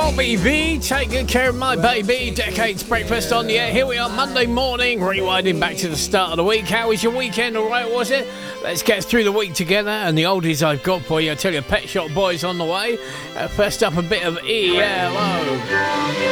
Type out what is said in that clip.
RBV, take good care of my baby. Decades breakfast on the air. Here we are, Monday morning, rewinding back to the start of the week. How was your weekend? All right, was it? Let's get through the week together. And the oldies I've got for you, I tell you, Pet Shop Boys on the way. First up, a bit of ELO.